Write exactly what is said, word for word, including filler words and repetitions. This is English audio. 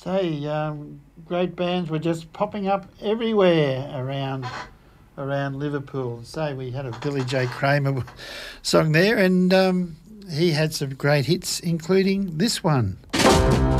Say, um, great bands were just popping up everywhere around around Liverpool. Say, we had a Billy J. Kramer song there, and um, he had some great hits, including this one.